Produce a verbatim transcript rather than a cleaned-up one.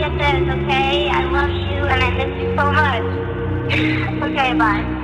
forget this, okay? I love you and I miss you so much. Okay, bye.